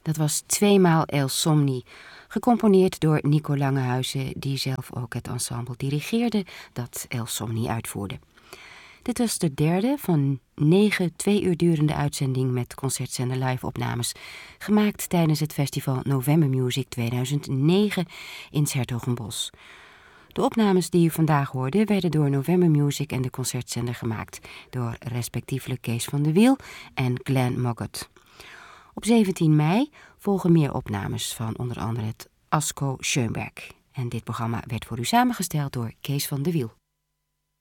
Dat was tweemaal El Somni, gecomponeerd door Nico Langehuizen, die zelf ook het ensemble dirigeerde dat El Somni uitvoerde. Dit was de derde van 9 2 uur durende uitzending met Concertzender live-opnames, gemaakt tijdens het festival November Music 2009 in 's Hertogenbosch. De opnames die u vandaag hoorde werden door November Music en de Concertzender gemaakt, door respectievelijk Kees van de Wiel en Glenn Moggot. Op 17 mei volgen meer opnames van onder andere het Asko Schoenberg. En dit programma werd voor u samengesteld door Kees van de Wiel.